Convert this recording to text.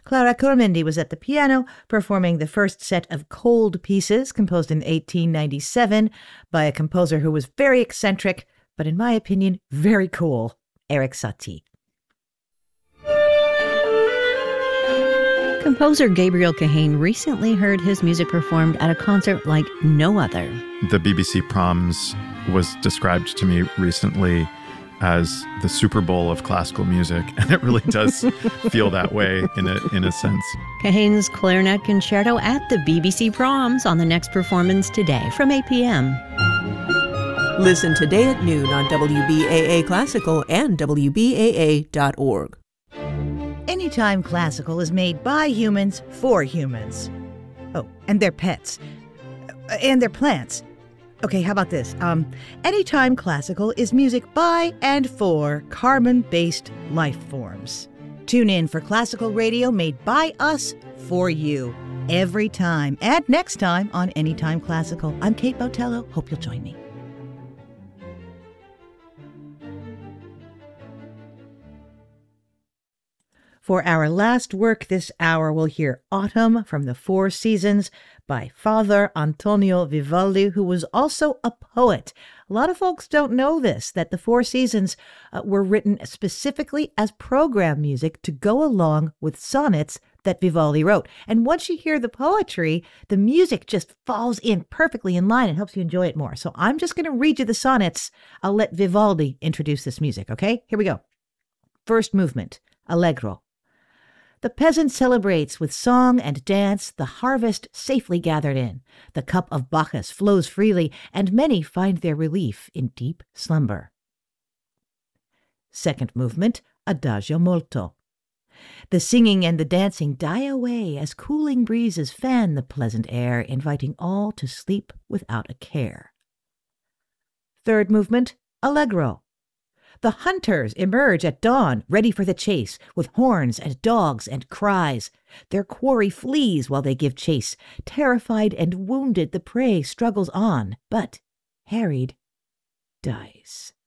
Clara Cormendi was at the piano, performing the first set of Cold Pieces, composed in 1897 by a composer who was very eccentric, but in my opinion, very cool, Erik Satie. Composer Gabriel Kahane recently heard his music performed at a concert like no other. The BBC Proms was described to me recently as the Super Bowl of classical music, and it really does feel that way in a sense. Kahane's clarinet concerto at the BBC Proms on the next performance today from 8 p.m. Listen today at noon on WBAA Classical and WBAA.org. Anytime Classical is made by humans for humans. Oh, and their pets. And their plants. Okay, how about this? Anytime Classical is music by and for carbon-based life forms. Tune in for classical radio made by us for you. Every time. And next time on Anytime Classical. I'm Kate Botello. Hope you'll join me. For our last work this hour, we'll hear Autumn from the Four Seasons by Father Antonio Vivaldi, who was also a poet. A lot of folks don't know this, that the Four Seasons were written specifically as program music to go along with sonnets that Vivaldi wrote. And once you hear the poetry, the music just falls in perfectly in line and helps you enjoy it more. So I'm just going to read you the sonnets. I'll let Vivaldi introduce this music, okay? Here we go. First movement, Allegro. The peasant celebrates with song and dance the harvest safely gathered in. The cup of Bacchus flows freely, and many find their relief in deep slumber. Second movement, Adagio molto. The singing and the dancing die away as cooling breezes fan the pleasant air, inviting all to sleep without a care. Third movement, Allegro. The hunters emerge at dawn, ready for the chase, with horns and dogs and cries. Their quarry flees while they give chase. Terrified and wounded, the prey struggles on, but, harried, dies.